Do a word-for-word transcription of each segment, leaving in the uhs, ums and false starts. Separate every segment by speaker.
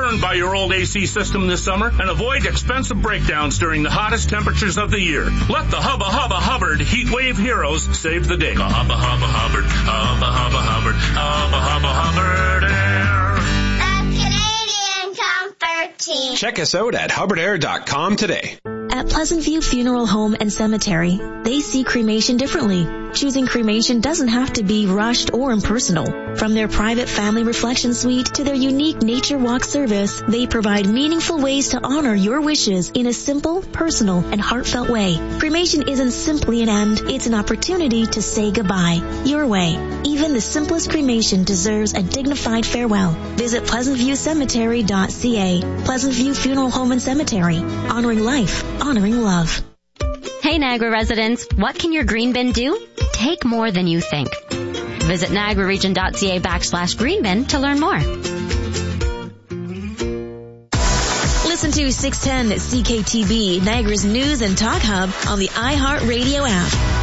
Speaker 1: burned by your old A C system this summer and avoid expensive breakdowns during the hottest temperatures of the year. Let the Hubba Hubba Hubbard Heat Wave Heroes save the day. Hubba Hubba Hubbard, Hubba Hubba Hubbard, Hubba Hubba Hubbard Air.
Speaker 2: The Canadian Comfort Team.
Speaker 3: Check us out at hubbard air dot com today.
Speaker 4: At Pleasant View Funeral Home and Cemetery, they see cremation differently. Choosing cremation doesn't have to be rushed or impersonal. From their private family reflection suite to their unique nature walk service, they provide meaningful ways to honor your wishes in a simple, personal, and heartfelt way. Cremation isn't simply an end, it's an opportunity to say goodbye. Your way. Even the simplest cremation deserves a dignified farewell. Visit pleasant view cemetery dot c a. Pleasant View Funeral Home and Cemetery. Honoring life, honoring love.
Speaker 5: Hey Niagara residents, what can your green bin do? Take more than you think. Visit niagara region dot c a backslash green bin to learn more.
Speaker 4: Listen to six ten C K T B, Niagara's news and talk hub on the iHeartRadio app.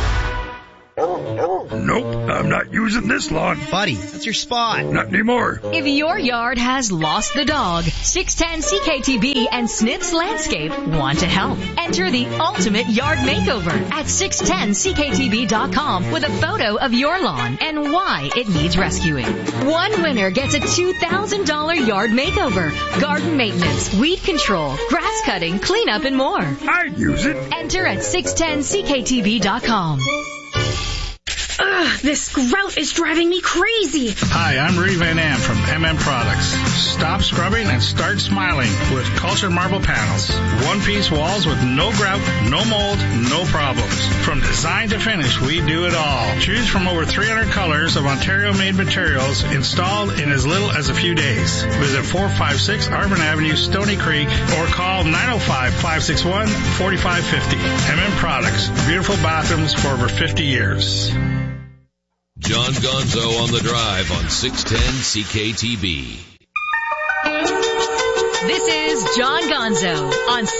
Speaker 6: Nope, I'm not using this lawn.
Speaker 7: Buddy, that's your spot.
Speaker 6: Not anymore.
Speaker 8: If your yard has lost the dog, six ten C K T B and Snits Landscape want to help. Enter the ultimate yard makeover at six ten c k t b dot com with a photo of your lawn and why it needs rescuing. One winner gets a two thousand dollars yard makeover, garden maintenance, weed control, grass cutting, cleanup, and more.
Speaker 6: I'd use it.
Speaker 8: Enter at six ten c k t b dot com.
Speaker 9: Ugh, this grout is driving me crazy.
Speaker 10: Hi, I'm Rudy Van Am from M M Products. Stop scrubbing and start smiling with cultured marble panels. One-piece walls with no grout, no mold, no problems. From design to finish, we do it all. Choose from over three hundred colors of Ontario-made materials installed in as little as a few days. Visit four five six Arvin Avenue, Stony Creek, or call nine oh five, five six one, four five five oh. M M Products. Beautiful bathrooms for over fifty years.
Speaker 11: John Gonzo on the Drive on six ten C K T B.
Speaker 8: This is John Gonzo on